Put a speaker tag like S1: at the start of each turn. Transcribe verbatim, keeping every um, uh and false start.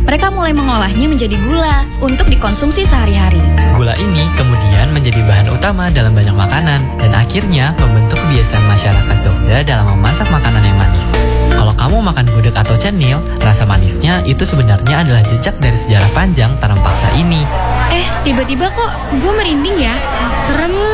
S1: mereka mulai mengolahnya menjadi gula untuk dikonsumsi sehari-hari.
S2: Gula ini kemudian menjadi bahan utama dalam banyak makanan dan akhirnya membentuk kebiasaan masyarakat Jogja dalam memasak makanan yang manis. Kalau kamu makan gudeg atau cenil, rasa manisnya itu sebenarnya adalah jejak dari sejarah panjang tanam paksa ini.
S3: Eh, tiba-tiba kok gue merinding ya. Serem